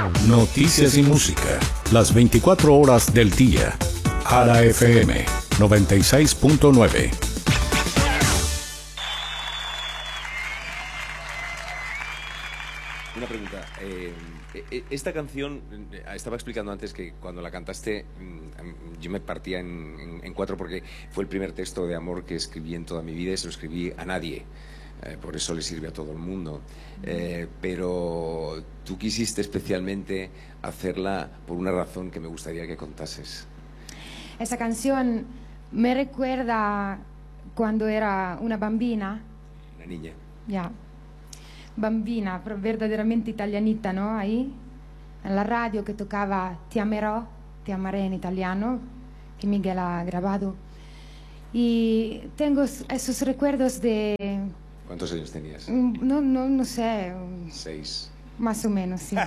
Noticias y música, las 24 horas del día. Jara FM 96.9. Una pregunta. Esta canción, estaba explicando antes que cuando la cantaste yo me partía en cuatro porque fue el primer texto de amor que escribí en toda mi vida y se lo escribí a nadie. Por eso le sirve a todo el mundo. Pero tú quisiste especialmente hacerla por una razón que me gustaría que contases. Esa canción me recuerda cuando era una bambina. Una niña. Ya. Bambina, pero verdaderamente italianita, ¿no? Ahí, en la radio que tocaba Ti amerò, Ti amaré en italiano, que Miguel ha grabado. Y tengo esos recuerdos de... ¿Cuántos años tenías? No sé. 6. Más o menos, sí.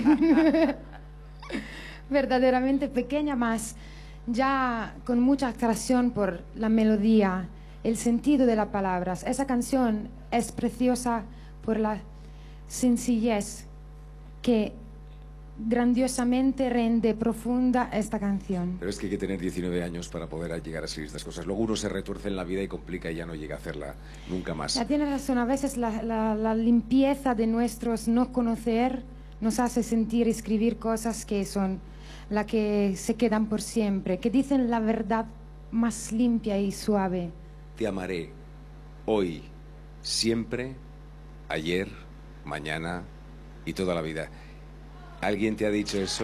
Verdaderamente pequeña, más ya con mucha atracción por la melodía, el sentido de las palabras. Esa canción es preciosa por la sencillez que grandiosamente rende profunda esta canción. Pero es que hay que tener 19 años para poder llegar a escribir estas cosas. Luego uno se retuerce en la vida y complica y ya no llega a hacerla nunca más. Ya tienes razón, a veces la limpieza de nuestros no conocer nos hace sentir escribir cosas que son las que se quedan por siempre, que dicen la verdad más limpia y suave. Te amaré hoy, siempre, ayer, mañana y toda la vida. ¿Alguien te ha dicho eso?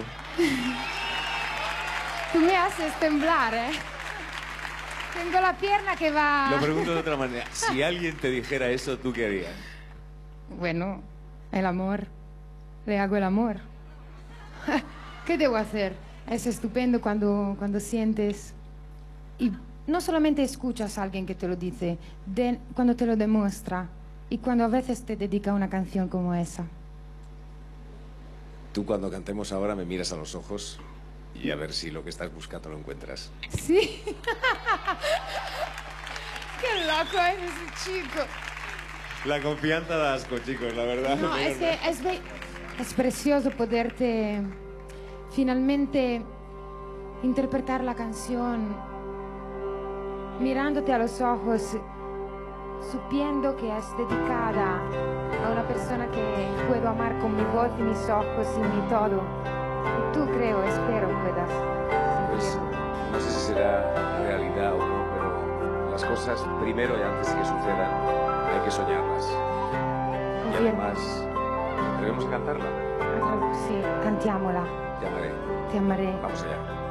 Tú me haces temblar, ¿eh? Tengo la pierna que va... Lo pregunto de otra manera. Si alguien te dijera eso, ¿tú qué harías? Bueno, el amor. Le hago el amor. ¿Qué debo hacer? Es estupendo cuando sientes... Y no solamente escuchas a alguien que te lo dice, cuando te lo demuestra. Y cuando a veces te dedica una canción como esa. Tú cuando cantemos ahora me miras a los ojos y a ver si lo que estás buscando lo encuentras. Sí. Qué loco eres, chico. La confianza da asco, chicos, la verdad. No, es que es precioso poderte finalmente interpretar la canción mirándote a los ojos, supiendo que es dedicada a una persona que puedo amar con mi voz y mis ojos y mi todo. Y tú espero puedas pues, sentirlo. no sé si será realidad o no, pero las cosas primero y antes de que sucedan hay que soñarlas. Y además, ¿debemos cantarla? Sí, cantiamola. Te amaré. Te amaré. Vamos allá.